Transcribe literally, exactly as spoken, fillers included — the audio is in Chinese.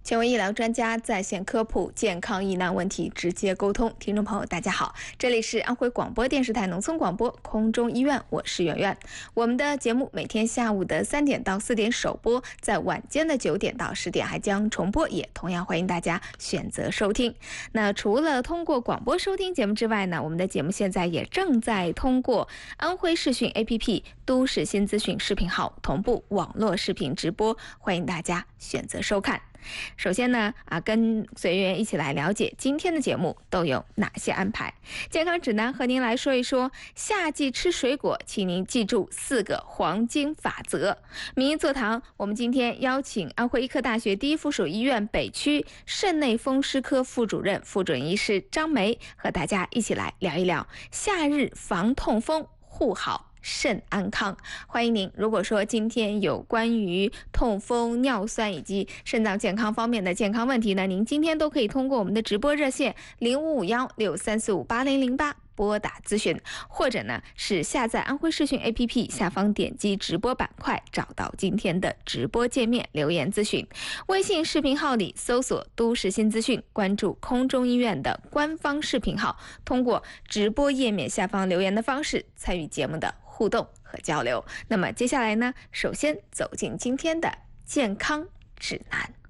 权威医疗专家在线科普健康疑难问题，直接沟通。听众朋友大家好，这里是安徽广播电视台农村广播空中医院，我是圆圆。我们的节目每天下午的三点到四点首播，在晚间的九点到十点还将重播，也同样欢迎大家选择收听。那除了通过广播收听节目之外呢，我们的节目现在也正在通过安徽视讯 A P P 都市新资讯视频号同步网络视频直播，欢迎大家选择收看。首先呢，啊，跟随缘一起来了解今天的节目都有哪些安排。健康指南和您来说一说，夏季吃水果，请您记住四个黄金法则。名医座谈，我们今天邀请安徽医科大学第一附属医院北区肾内风湿科副主任、副准医师张梅，和大家一起来聊一聊夏日防痛风，护好肾安康。欢迎您，如果说今天有关于痛风、尿酸以及肾脏健康方面的健康问题呢，您今天都可以通过我们的直播热线零五五幺六三四五八零零八拨打咨询，或者呢是下载安徽视讯 A P P 下方点击直播板块，找到今天的直播界面留言咨询。微信视频号里搜索都市新资讯，关注空中医院的官方视频号，通过直播页面下方留言的方式参与节目的互动和交流。那么接下来呢，首先走进今天的健康指南。